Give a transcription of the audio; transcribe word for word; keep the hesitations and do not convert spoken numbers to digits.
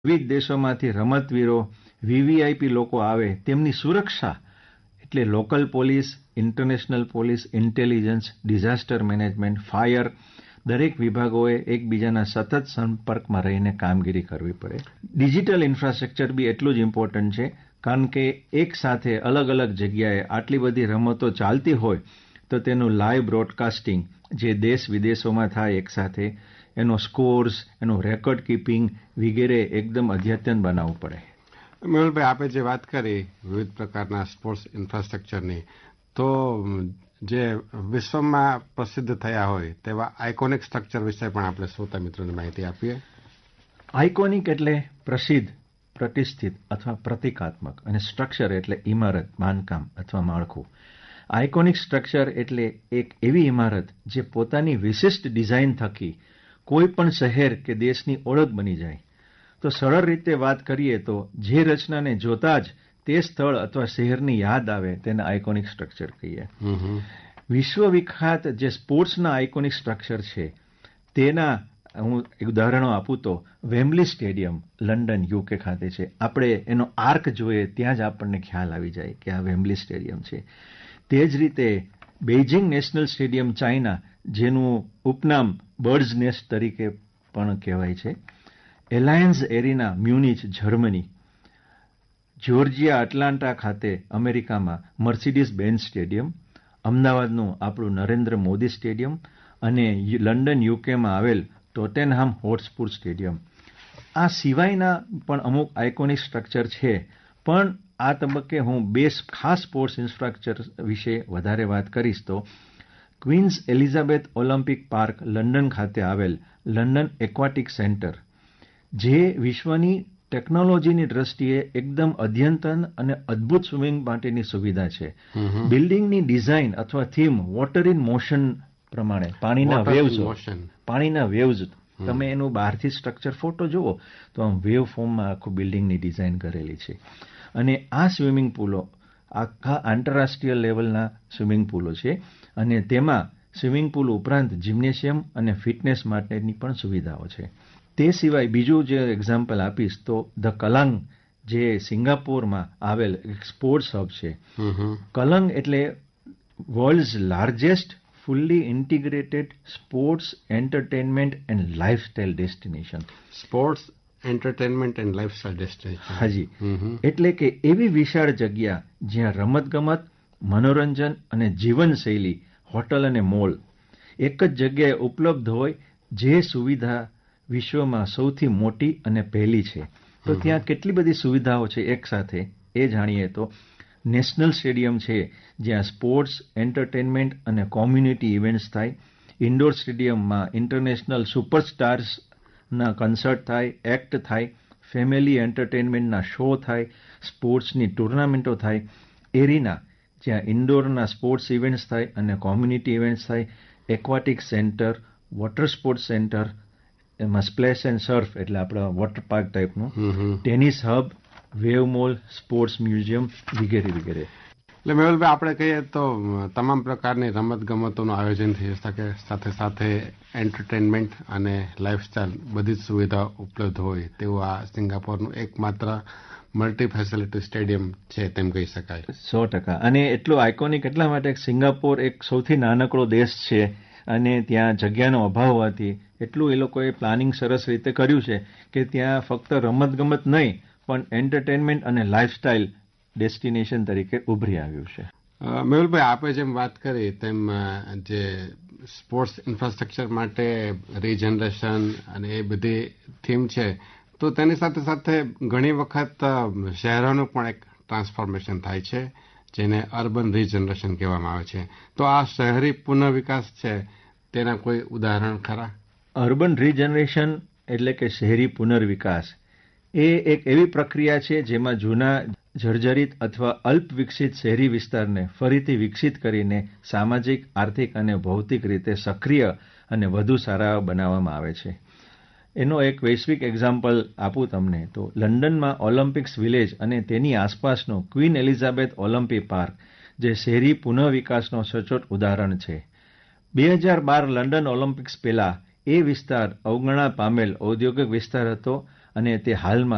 વિવિધ દેશોમાંથી રમતવીરો, વીવીઆઈપી લોકો આવે તેમની સુરક્ષા એટલે local police, international police, intelligence, disaster management, fire દરેક વિભાગોએ એકબીજાના સતત સંપર્કમાં રહીને કામગીરી કરવી પડે. ડિજિટલ ઇન્ફ્રાસ્ટ્રક્ચર બી એટલું જ ઇમ્પોર્ટન્ટ છે, કારણ કે એક સાથે અલગ અલગ જગ્યાએ આટલી બધી રમતો ચાલતી હોય તો તેનું લાઈવ બ્રોડકાસ્ટિંગ જે દેશ વિદેશોમાં થાય એક સાથે, એનો સ્કોર્સ, એનું રેકોર્ડ કીપિંગ વગેરે એકદમ અદ્યતન બનાવવું પડે. મેહુલભાઈ, આપે જે વાત કરી વિવિધ પ્રકારના સ્પોર્ટ્સ ઇન્ફ્રાસ્ટ્રક્ચરની, તો જે વિશ્વમાં પ્રસિદ્ધ થયા હોય તેવા આઇકોનિક સ્ટ્રક્ચર વિશે પણ આપણે શ્રોતા મિત્રોને માહિતી આપીએ. આઇકોનિક એટલે પ્રસિદ્ધ, પ્રતિષ્ઠિત અથવા પ્રતિકાત્મક, અને સ્ટ્રક્ચર એટલે ઇમારત, બાંધકામ અથવા માળખું. આઇકોનિક સ્ટ્રક્ચર એટલે એક એવી ઇમારત જે પોતાની વિશિષ્ટ ડિઝાઇન થકી કોઈ પણ શહેર કે દેશની ઓળખ બની જાય. તો સરળ રીતે વાત કરીએ તો જે રચનાને જોતા જ તે સ્થળ અથવા શહેરની યાદ આવે તેને આઇકોનિક સ્ટ્રક્ચર કહીએ. વિશ્વવિખ્યાત જે સ્પોર્ટ્સના આઇકોનિક સ્ટ્રક્ચર છે તેના હું ઉદાહરણો આપું તો વેમ્બલી સ્ટેડિયમ લંડન યુકે ખાતે છે. આપણે એનો આર્ક જોઈએ ત્યાં જ આપણને ખ્યાલ આવી જાય કે આ વેમ્બલી સ્ટેડિયમ છે. તે જ રીતે બેઇજિંગ નેશનલ સ્ટેડિયમ ચાઇના, જેનું ઉપનામ બર્ડ્સ નેસ્ટ તરીકે પણ કહેવાય છે. Alliance Arena Munich Germany, Georgia Atlanta ખાતે અમેરિકામાં મર્સિડીઝ બેન્ઝ સ્ટેડિયમ, અમદાવાદનું આપણું નરેન્દ્ર મોદી સ્ટેડિયમ અને લંડન યુકેમાં આવેલ ટોટેનહામ હોટસ્પુર સ્ટેડિયમ. આ સિવાયના પણ અમુક આઇકોનિક સ્ટ્રક્ચર છે, પણ આ તબક્કે હું બે ખાસ સ્પોર્ટ્સ ઇન્ફ્રાસ્ટ્રક્ચર વિશે વધારે વાત કરીશ. તો Queens Elizabeth Olympic park London ખાતે આવેલ લંડન એક્વાટિક સેન્ટર, જે વિશ્વની ટેકનોલોજીની દ્રષ્ટિએ એકદમ અદ્યતન અને અદ્ભુત સ્વિમિંગ માટેની સુવિધા છે. બિલ્ડિંગની ડિઝાઇન અથવા થીમ વોટર ઇન મોશન પ્રમાણે, પાણીના વેવ્સ પાણીના વેવ્સ તમે એનું બહારથી સ્ટ્રક્ચર ફોટો જુઓ તો આમ વેવ ફોર્મમાં આખું બિલ્ડિંગની ડિઝાઇન કરેલી છે. અને આ સ્વિમિંગ પુલો આખા આંતરરાષ્ટ્રીય લેવલના સ્વિમિંગ પુલો છે, અને તેમાં સ્વિમિંગ પુલ ઉપરાંત જિમ્નેશિયમ અને ફિટનેસ માટેની પણ સુવિધાઓ છે. તે સિવાય બીજું જે એક્ઝામ્પલ આપીશ તો ધ કલાંગ, જે સિંગાપોરમાં આવેલ એક સ્પોર્ટ્સ હબ છે. કલંગ એટલે world's largest fully integrated sports entertainment and lifestyle destination. Sports entertainment and lifestyle destination. હાજી, એટલે કે એવી વિશાળ જગ્યા જ્યાં રમતગમત, મનોરંજન અને જીવનશૈલી, હોટલ અને મોલ એક જ જગ્યાએ ઉપલબ્ધ હોય, જે સુવિધા વિશ્વમાં સૌથી મોટી અને પહેલી છે. તો ત્યાં કેટલી બધી સુવિધાઓ છે એક સાથે એ જાણીએ તો નેશનલ સ્ટેડિયમ છે, જ્યાં સ્પોર્ટ્સ, એન્ટરટેનમેન્ટ અને કોમ્યુનિટી ઇવેન્ટ્સ થાય. ઇન્ડોર સ્ટેડિયમમાં ઇન્ટરનેશનલ સુપરસ્ટાર્સના કન્સર્ટ થાય, એક્ટ થાય, ફેમિલી એન્ટરટેનમેન્ટના શો થાય, સ્પોર્ટ્સની ટુર્નામેન્ટો થાય. એરિના, જ્યાં ઇન્ડોરના સ્પોર્ટ્સ ઇવેન્ટ્સ થાય અને કોમ્યુનિટી ઇવેન્ટ્સ થાય. Aquatic centre, water sports centre, એમાં સ્પ્લેશ એન્ડ સર્ફ એટલે આપણા વોટર પાર્ક ટાઈપનું, tennis hub, wave mall, sports museum વગેરે વગેરે. એટલે મેહુલભાઈ, આપણે કહીએ તો તમામ પ્રકારની રમત ગમતોનું આયોજન થઈ શકે, સાથે સાથે એન્ટરટેનમેન્ટ અને લાઇફસ્ટાઇલ બધી જ સુવિધા ઉપલબ્ધ હોય તેવું આ સિંગાપોરનું એકમાત્ર મલ્ટી ફેસિલિટી સ્ટેડિયમ છે તેમ કહી શકાય. સો ટકા. અને એટલું આઇકોનિક એટલા માટે સિંગાપોર એક સૌથી નાનકડો દેશ છે, અને ત્યાં જગ્યાનો અભાવ હોવાથી એટલું એ લોકોએ પ્લાનિંગ સરસ રીતે કર્યું છે કે ત્યાં ફક્ત રમતગમત નહીં પણ એન્ટરટેનમેન્ટ અને લાઇફસ્ટાઇલ ડેસ્ટિનેશન તરીકે ઉભરી આવ્યું છે. મેહુલભાઈ, આપે જેમ વાત કરી તેમ જે સ્પોર્ટ્સ ઇન્ફ્રાસ્ટ્રક્ચર માટે રીજનરેશન અને એ બધી થીમ છે, તો તેની સાથે સાથે ઘણી વખત શહેરોનું પણ એક ટ્રાન્સફોર્મેશન થાય છે, જેને અર્બન રીજનરેશન કહેવામાં આવે છે. તો આ શહેરી પુનઃવિકાસ છે તેના કોઈ ઉદાહરણ ખરા? અર્બન રીજનરેશન એટલે કે શહેરી પુનર્વિકાસ એ એક એવી પ્રક્રિયા છે જેમાં જૂના જર્જરિત અથવા અલ્પ વિકસિત શહેરી વિસ્તારને ફરીથી વિકસિત કરીને સામાજિક, આર્થિક અને ભૌતિક રીતે સક્રિય અને વધુ સારા બનાવવામાં આવે છે. એનો એક વૈશ્વિક એક્ઝામ્પલ આપું તમને તો લંડનમાં ઓલિમ્પિક્સ વિલેજ અને તેની આસપાસનો ક્વીન એલિઝાબેથ ઓલિમ્પિક પાર્ક, જે શહેરી પુનઃવિકાસનો સચોટ ઉદાહરણ છે. બે હજાર બાર લંડન ઓલિમ્પિક્સ પહેલા એ વિસ્તાર અવગણના પામેલ ઔદ્યોગિક વિસ્તાર હતો, અને તે હાલમાં